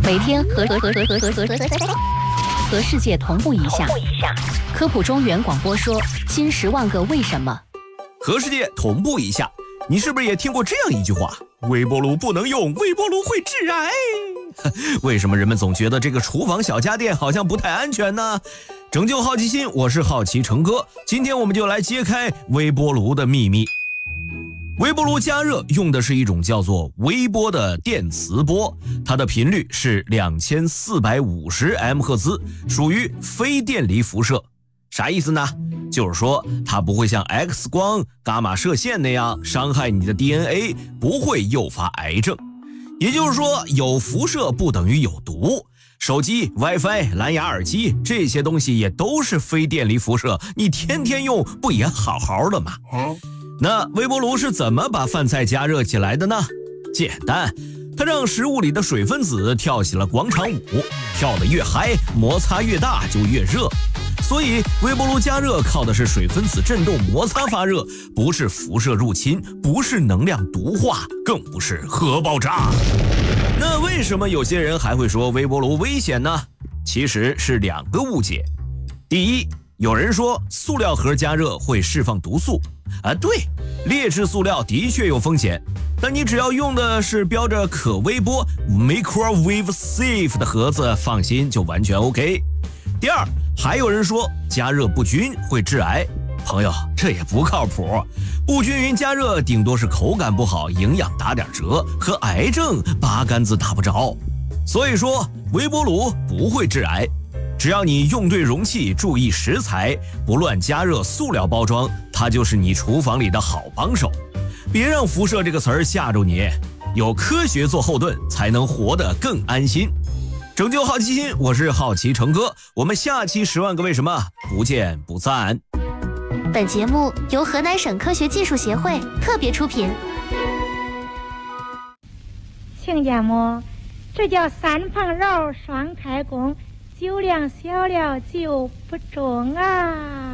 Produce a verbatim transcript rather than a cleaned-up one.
每天和和和和和和和和和世界同步一下。科普中原广播说：新十万个为什么。 和世界同步一下，你是不是也听过这样一句话？微波炉不能用，微波炉会致癌。为什么人们总觉得这个厨房小家电好像不太安全呢？拯救好奇心，我是好奇成哥，今天我们就来揭开微波炉的秘密。微波炉加热用的是一种叫做微波的电磁波，它的频率是两千四百五十 M 赫兹，属于非电离辐射。啥意思呢？就是说它不会像 X 光、伽马射线那样伤害你的 D N A， 不会诱发癌症。也就是说，有辐射不等于有毒。手机、WiFi、蓝牙耳机这些东西也都是非电离辐射，你天天用不也好好的吗？那微波炉是怎么把饭菜加热起来的呢？简单，它让食物里的水分子跳起了广场舞，跳得越嗨，摩擦越大就越热。所以微波炉加热靠的是水分子振动摩擦发热，不是辐射入侵，不是能量毒化，更不是核爆炸。那为什么有些人还会说微波炉危险呢？其实是两个误解。第一，有人说塑料盒加热会释放毒素啊，对，劣质塑料的确有风险，但你只要用的是标着可微波 microwave safe 的盒子，放心就完全 OK。第二，还有人说加热不均会致癌，朋友，这也不靠谱。不均匀加热顶多是口感不好，营养打点折，和癌症八竿子打不着。所以说微波炉不会致癌，只要你用对容器，注意食材，不乱加热塑料包装，它就是你厨房里的好帮手。别让辐射这个词儿吓住你，有科学做后盾，才能活得更安心。拯救好奇心，我是好奇成哥，我们下期十万个为什么不见不散。 本节目由河南省科学技术协会特别出品。 亲家母，这叫三胖肉双开工，酒量小了就不中啊。